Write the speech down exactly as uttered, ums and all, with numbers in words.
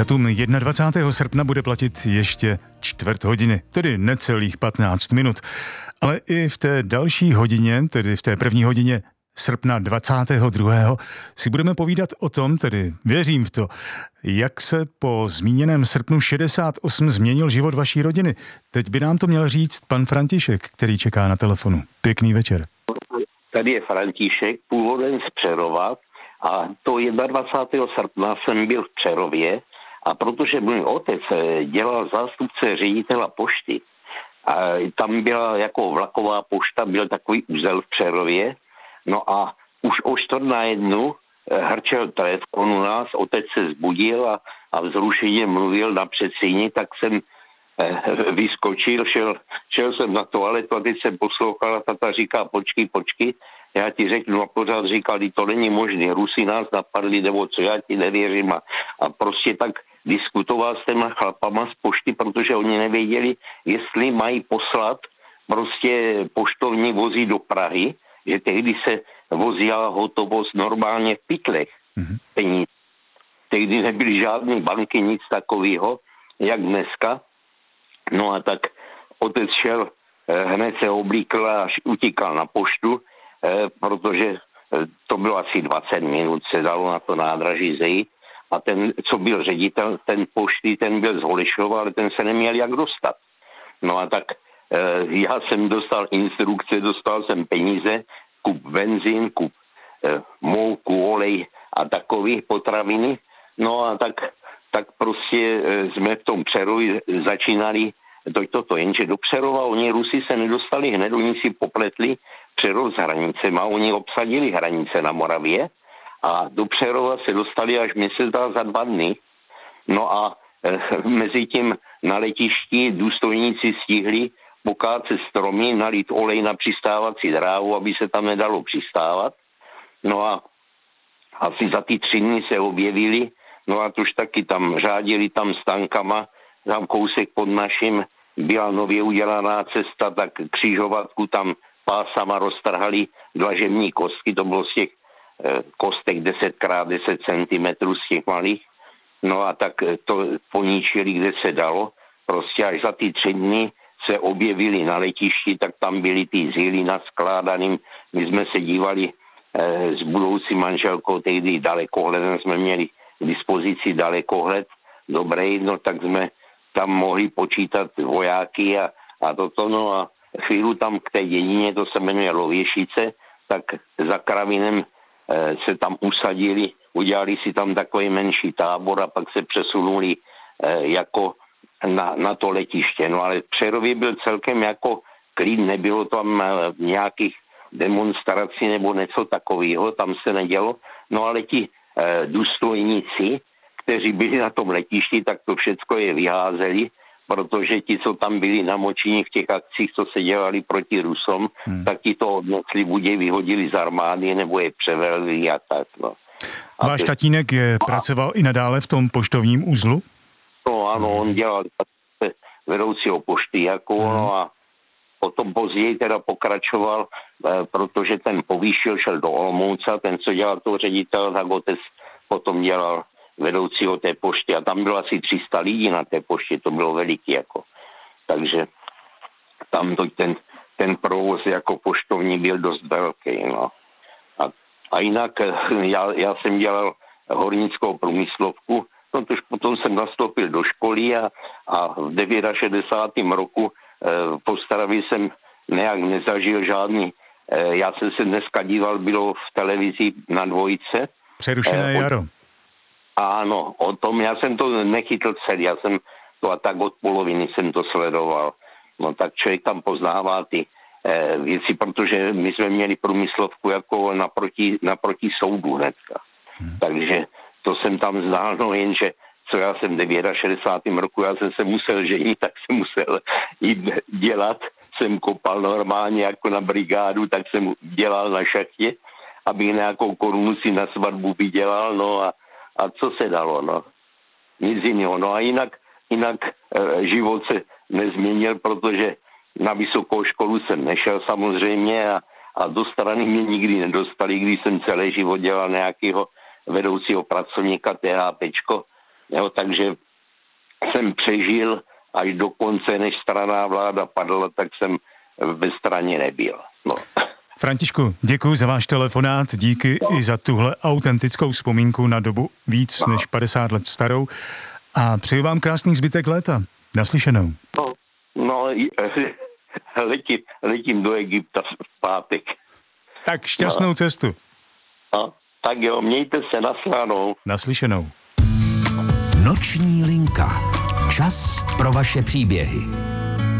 Datum dvacátého prvního srpna bude platit ještě čtvrt hodiny, tedy necelých patnáct minut. Ale i v té další hodině, tedy v té první hodině srpna dvacátého druhého si budeme povídat o tom, tedy věřím v to, jak se po zmíněném srpnu šedesát osm změnil život vaší rodiny. Teď by nám to měl říct pan František, který čeká na telefonu. Pěkný večer. Tady je František, původem z Přerova, a to dvacátého prvního srpna jsem byl v Přerově, a protože můj otec dělal zástupce ředitela pošty, a tam byla jako vlaková pošta, byl takový úzel v Přerově, no a už o čtvrt na jednu hrčel telefon u nás, otec se zbudil a, a vzrušeně mluvil na předsíni, tak jsem eh, vyskočil, šel, šel jsem na toaletu a teď jsem poslouchal a tata říká, počkej, počkej, já ti řeknu, a pořád říkal, to není možné, Rusi nás napadli, nebo co, já ti nevěřím, a, a prostě tak diskutoval s těma chlapama z pošty, protože oni nevěděli, jestli mají poslat prostě poštovní vozy do Prahy, že tehdy se vozila hotovost normálně v pytlech mm-hmm. peníze. Tehdy nebyly žádné banky, nic takového, jak dneska. No a tak otec šel, hned se oblíkl a utíkal na poštu, protože to bylo asi dvacet minut, se dalo na to nádraží zejít. A ten, co byl ředitel, ten pošty, ten byl z Holešova, ale ten se neměl jak dostat. No a tak já jsem dostal instrukce, dostal jsem peníze, kup benzín, kup eh, mouku, olej a takový potraviny. No a tak, tak prostě eh, jsme v tom Přerovi začínali to, toto, jenže do Přerova oni Rusi se nedostali hned, oni si popletli Přerov s hranicema, oni obsadili hranice na Moravě a do Přerova se dostali až měsíc za dva dny. No a eh, mezi tím na letišti důstojníci stihli pokácet stromy, nalít olej na přistávací dráhu, aby se tam nedalo přistávat. No a asi za ty tři dny se objevili, no a tož taky tam řádili tam s tankama, tam kousek pod naším byla nově udělaná cesta, tak křižovatku tam pásama roztrhali dlažební kostky, to bylo z těch eh, kostek deset krát deset centimetrů z těch malých. No a tak to poníčili, kde se dalo. Prostě až za ty tři dny se objevili na letišti, tak tam byly ty zíly naskládaným. My jsme se dívali eh, s budoucí manželkou, tehdy dalekohledem jsme měli k dispozici dalekohled. Dobrý, no tak jsme tam mohli počítat vojáky a, a toto, no a chvíli tam k té dědině, to se jmenuje Lověšice, tak za Kravinem eh, se tam usadili, udělali si tam takový menší tábor a pak se přesunuli eh, jako Na, na to letiště. No ale v Přerově byl celkem jako klid, nebylo tam nějakých demonstrací nebo něco takového, tam se nedělo. No ale ti eh, důstojníci, kteří byli na tom letišti, tak to všecko je vyházeli, protože ti, co tam byli namočení v těch akcích, co se dělali proti Rusom, hmm. tak ti to odnesli, buď je vyhodili z armády, nebo je převelili a tak. No. A Váš tatínek je, pracoval i nadále v tom poštovním uzlu? No ano, on dělal vedoucího pošty, jako mm. no a potom později teda pokračoval, eh, protože ten povýšil, šel do Olomouca, ten, co dělal toho ředitel, tak otec potom dělal vedoucího té pošty a tam bylo asi tři sta lidí na té poště, to bylo veliký, jako. Takže tam to, ten, ten provoz jako poštovní byl dost velký, no. A, a jinak já, já jsem dělal hornickou průmyslovku. No tož potom jsem nastoupil do školy a, a v šedesátém devátém roku e, po Stravě jsem nějak nezažil žádný. E, já jsem se dneska díval, bylo v televizi na Dvojce. Přerušené e, jaro. Ano, o tom já jsem to nechytl celý, já jsem to a tak od poloviny jsem to sledoval. No tak člověk tam poznává ty e, věci, protože my jsme měli průmyslovku jako naproti, naproti soudu hnedka. Hmm. Takže to jsem tam znal, no jenže co já jsem v šedesátém devátém roku, já jsem se musel ženit, tak jsem musel jít dělat. Jsem kopal normálně jako na brigádu, tak jsem dělal na šachtě, aby nějakou korunu si na svatbu vydělal, no a, a co se dalo, no. Nic jiného. No a jinak, jinak e, život se nezměnil, protože na vysokou školu jsem nešel samozřejmě a, a do strany mě nikdy nedostali, když jsem celý život dělal nějakého vedoucího pracovníka THPčko. Jo, takže jsem přežil až do konce, než strana vláda padla, tak jsem ve straně nebyl. No. Františku, děkuji za váš telefonát, díky no. i za tuhle autentickou vzpomínku na dobu víc no. než padesát let starou a přeju vám krásný zbytek léta. Naslyšenou. No, no letím, letím do Egypta v pátek. Tak šťastnou no. cestu. No, tak jo, mějte se, naslyšenou. Naslyšenou. Noční linka. Čas pro vaše příběhy.